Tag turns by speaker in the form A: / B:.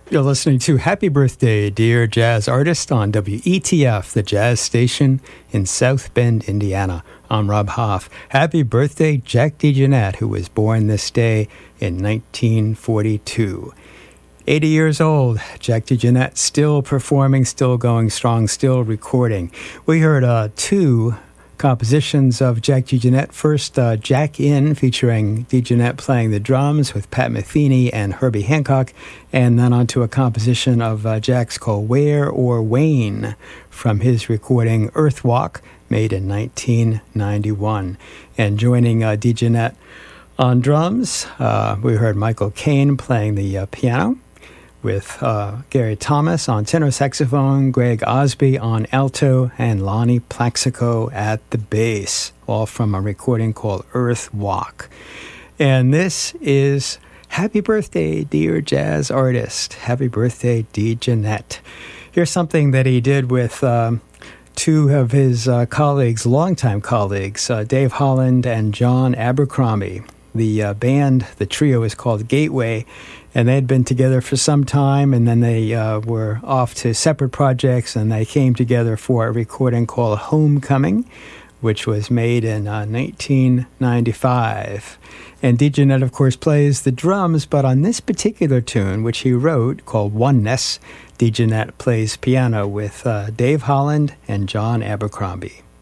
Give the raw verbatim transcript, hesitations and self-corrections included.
A: You're listening to Happy Birthday, Dear Jazz Artist on W E T F, the jazz station in South Bend, Indiana. I'm Rob Hoff. Happy birthday, Jack DeJohnette, who was born this day in nineteen forty-two. eighty years old, Jack DeJohnette, still performing, still going strong, still recording. We heard uh, two compositions of Jack DeJohnette. First, uh, Jack In, featuring DeJohnette playing the drums with Pat Metheny and Herbie Hancock, and then onto a composition of uh, Jack's called Where or Wayne from his recording Earth Walk, made in nineteen ninety-one. And joining uh, DeJohnette on drums, uh, we heard Michael Caine playing the uh, piano, with uh, Gary Thomas on tenor saxophone, Greg Osby on alto, and Lonnie Plaxico at the bass, all from a recording called Earth Walk. And this is Happy Birthday, Dear Jazz Artist. Happy Birthday, DeJohnette. Here's something that he did with um, two of his uh, colleagues, longtime colleagues, uh, Dave Holland and John Abercrombie. The uh, band, the trio, is called Gateway, and they had been together for some time, and then they uh, were off to separate projects, and they came together for a recording called Homecoming, which was made in uh, nineteen ninety-five. And DeJohnette, of course, plays the drums, but on this particular tune, which he wrote, called Oneness, DeJohnette plays piano with uh, Dave Holland and John Abercrombie.